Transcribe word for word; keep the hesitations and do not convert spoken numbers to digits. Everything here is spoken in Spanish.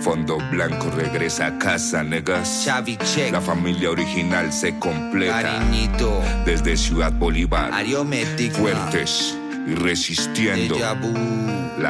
Fondo Blanco regresa a casa, negas. Xavi Check, La familia original se completa. Cariñito, Desde Ciudad Bolívar, Ariomética, fuertes y resistiendo. Deja Vu.